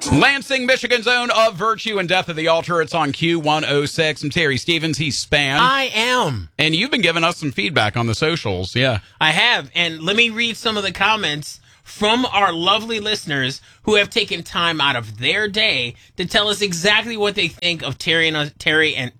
Lansing, Michigan's own Of Virtue and Death of the Altar. It's on Q106. I'm Terry Stevens. He's Span. I am. And you've been giving us some feedback on the socials. Yeah. I have. And let me read some of the comments from our lovely listeners who have taken time out of their day to tell us exactly what they think of Terry and us. Terry and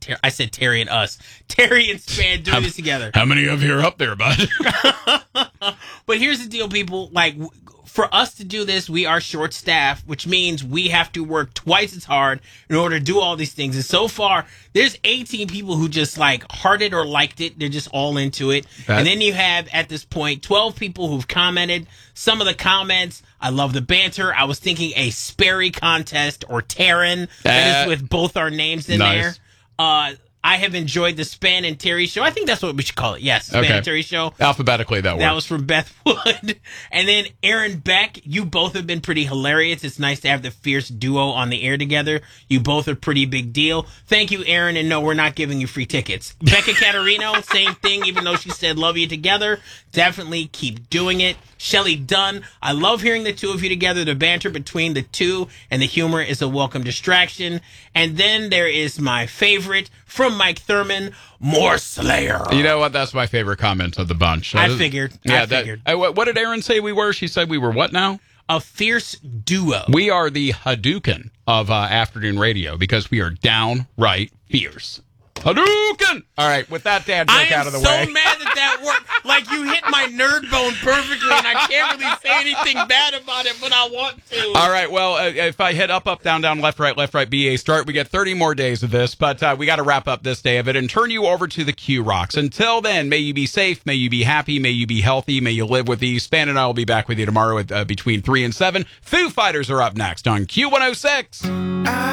Span doing this together. How many of you are up there, bud? But here's the deal, people. Like, for us to do this, we are short-staffed, which means we have to work twice as hard in order to do all these things. And so far, there's 18 people who just, like, hearted or liked it. They're just all into it. And then you have, at this point, 12 people who've commented. Some of the comments, I love the banter. I was thinking a Sperry contest or Taryn. That is with both our names in there. I have enjoyed the Span and Terry show. I think that's what we should call it. Yes, Span and Terry show. Alphabetically, that works. That was from Beth Wood. And then Aaron Beck, you both have been pretty hilarious. It's nice to have the fierce duo on the air together. You both are pretty big deal. Thank you, Aaron. And no, we're not giving you free tickets. Becca Catarino, same thing, even though she said love you together. Definitely keep doing it. Shelly Dunn, I love hearing the two of you together. The banter between the two and the humor is a welcome distraction. And then there is my favorite from Mike Thurman, more Slayer. You know what? That's my favorite comment of the bunch. I figured. What did Aaron say we were? She said we were what now? A fierce duo. We are the Hadouken of afternoon radio because we are downright fierce. Hadouken! All right, with that dad joke out of the way. I am so mad that worked. Like, you hit my nerd bone perfectly, and I can't really say anything bad about it, but I want to. All right, well, if I hit up, down, left, right, BA start, we get 30 more days of this, but we got to wrap up this day of it and turn you over to the Q Rocks. Until then, may you be safe, may you be happy, may you be healthy, may you live with ease. Span and I will be back with you tomorrow at between 3 and 7. Foo Fighters are up next on Q106.